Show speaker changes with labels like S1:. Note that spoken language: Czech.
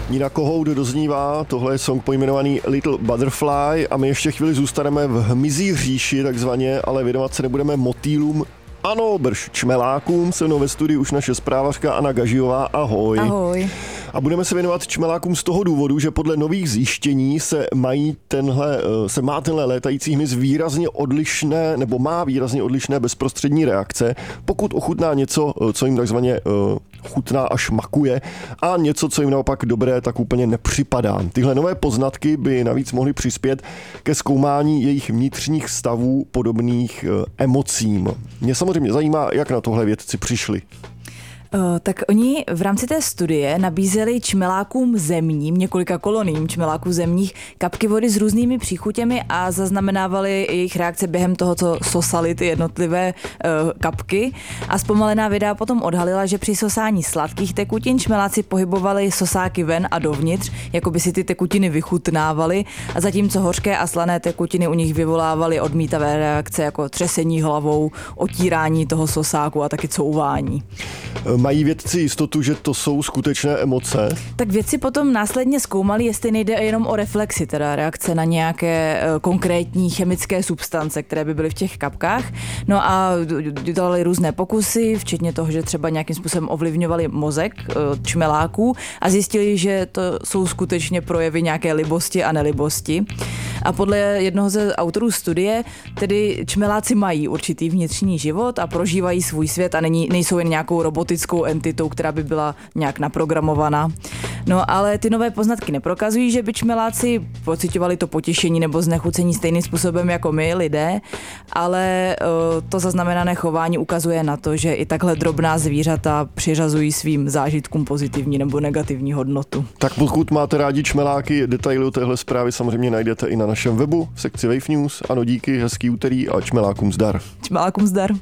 S1: Nina Kohout doznívá, tohle je song pojmenovaný Little Butterfly a my ještě chvíli zůstaneme v hmyzí říši takzvaně, ale věnovat se nebudeme motýlům, ano, brž čmelákům. Se mnou ve studiu už naše zprávařka Anna Gažijová, ahoj.
S2: Ahoj.
S1: A budeme se věnovat čmelákům z toho důvodu, že podle nových zjištění se má tenhle létající hmyz výrazně odlišné, nebo má výrazně odlišné bezprostřední reakce, pokud ochutná něco, co jim takzvaně chutná a šmakuje, a něco, co jim naopak dobré, tak úplně nepřipadá. Tyhle nové poznatky by navíc mohly přispět ke zkoumání jejich vnitřních stavů podobných emocím. Mě samozřejmě zajímá, jak na tohle vědci přišli.
S2: Tak oni v rámci té studie nabízeli čmelákům zemním, několika koloniím čmeláků zemních, kapky vody s různými příchutěmi a zaznamenávali jejich reakce během toho, co sosali ty jednotlivé kapky. A zpomalená videa potom odhalila, že při sosání sladkých tekutin čmeláci pohybovali sosáky ven a dovnitř, jako by si ty tekutiny vychutnávali, a zatímco hořké a slané tekutiny u nich vyvolávaly odmítavé reakce, jako třesení hlavou, otírání toho sosáku a taky couvání.
S1: Mají vědci jistotu, že to jsou skutečné emoce?
S2: Tak vědci potom následně zkoumali, jestli nejde jenom o reflexy, teda reakce na nějaké konkrétní chemické substance, které by byly v těch kapkách. No a dělali různé pokusy, včetně toho, že třeba nějakým způsobem ovlivňovali mozek čmeláků a zjistili, že to jsou skutečně projevy nějaké libosti a nelibosti. A podle jednoho ze autorů studie, tedy čmeláci mají určitý vnitřní život a prožívají svůj svět a nejsou jen nějakou robotickou entitou, která by byla nějak naprogramovaná. No ale ty nové poznatky neprokazují, že by čmeláci pociťovali to potěšení nebo znechucení stejným způsobem jako my, lidé, ale to zaznamenané chování ukazuje na to, že i takhle drobná zvířata přiřazují svým zážitkům pozitivní nebo negativní hodnotu.
S1: Tak pokud máte rádi čmeláky, detaily o téhle zprávy samozřejmě najdete i na našem webu v sekci Wave News. Ano, díky, hezký úterý a čmelákům zdar.
S2: Čmelákům zdar.